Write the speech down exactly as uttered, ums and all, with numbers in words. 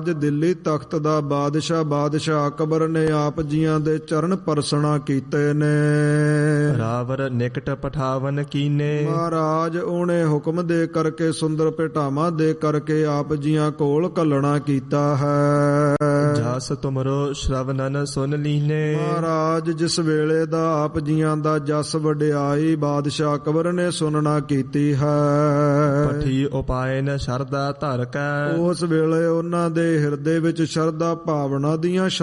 ਦਿੱਲੀ ਤਖਤ ਦਾ ਬਾਦਸ਼ਾਹ ਬਾਦਸ਼ਾਹ ਅਕਬਰ ਨੇ ਆਪ ਜੀਆਂ ਦੇ ਚਰਨ ਪਰਸਣਾ ਕੀਤੇ ਨੇ। ਰਾਵਰ ਨਿਕਟ ਪਠਾਵਨ ਕੀਨੇ, ਮਹਾਰਾਜ ਉਹਨੇ ਹੁਕਮ ਦੇ ਕਰਕੇ ਸੁੰਦਰ ਭੇਟਾਵਾਂ ਦੇ ਕਰਕੇ ਆਪ ਜੀਆਂ ਕੋਲ ਘੱਲਣਾ ਕੀਤਾ ਹੈ। ਜਸ ਤੁਮਰੋ ਸ਼ਰਵਨਨ ਸੁਨ ਲੀਨੇ, ਮਹਾਰਾਜ ਜਿਸ ਵੇਲੇ ਦਾ ਆਪ ਜੀਆਂ ਦਾ ਜਸ ਵਡਿਆਈ ਬਾਦਸ਼ਾਹ ਅਕਬਰ ਨੇ ਸੁਣਨਾ ਕੀਤੀ ਹੈ। ਪਠੀ ਉਪਾਇਨ ਸ਼ਰਧਾ ਧਰ ਕੈ, ਉਸ ਵੇਲੇ ਉਹਨਾਂ ਦੇ ਹਿਰਦੇ ਵਿੱਚ ਸ਼ਰਧਾ ਭਾਵਨਾ ਦੀਆਂ